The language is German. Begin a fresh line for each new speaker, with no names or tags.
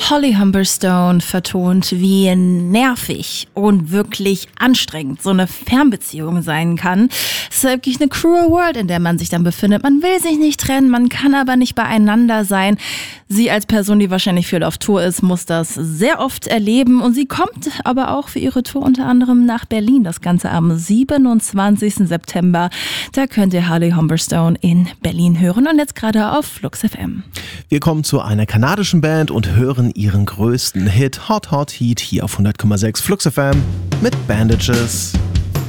Holly Humberstone vertont, wie nervig und wirklich anstrengend so eine Fernbeziehung sein kann. Es ist wirklich eine cruel world, in der man sich dann befindet. Man will sich nicht trennen, man kann aber nicht beieinander sein. Sie als Person, die wahrscheinlich viel auf Tour ist, muss das sehr oft erleben. Und sie kommt aber auch für ihre Tour unter anderem nach Berlin. Das Ganze am 27. September. Da könnt ihr Holly Humberstone in Berlin hören und jetzt gerade auf Flux FM.
Wir kommen zu einer kanadischen Band und hören ihren größten Hit Hot Hot Heat hier auf 100,6 Flux FM mit Bandages.